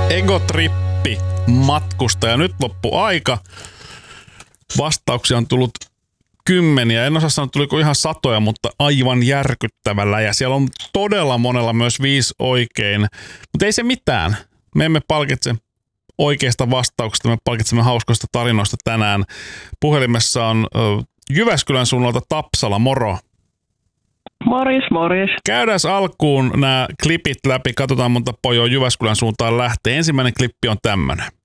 Egotrippi matkustaja. Nyt loppu aika. Vastauksia on tullut kymmeniä. En osaa sanoa, tuliko ihan satoja, mutta aivan järkyttävällä. Ja siellä on todella monella myös 5 oikein. Mutta ei se mitään. Me emme palkitse oikeista vastauksista. Me palkitsemme hauskoista tarinoista tänään. Puhelimessa on Jyväskylän suunnalta Tapsala. Moro. Morjes. Käydään alkuun nämä klipit läpi. Katsotaan, monta pojoa Jyväskylän suuntaan lähtee. Ensimmäinen klippi on tämmönen.